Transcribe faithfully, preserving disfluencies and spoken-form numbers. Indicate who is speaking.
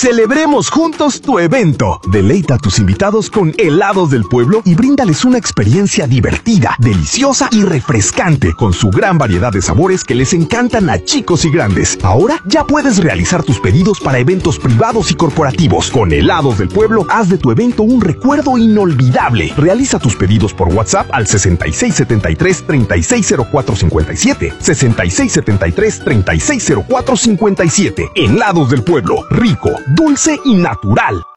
Speaker 1: Celebremos juntos tu evento. Deleita a tus invitados con helados del pueblo y bríndales una experiencia divertida, deliciosa y refrescante con su gran variedad de sabores que les encantan a chicos y grandes. Ahora ya puedes realizar tus pedidos para eventos privados y corporativos. Con Helados del Pueblo, haz de tu evento un recuerdo inolvidable. Realiza tus pedidos por WhatsApp al sesenta y seis setenta y tres, treinta y seis cero cuatro cincuenta y siete. sesenta y seis setenta y tres, treinta y seis cero cuatro cincuenta y siete. Helados del Pueblo, rico, dulce y natural.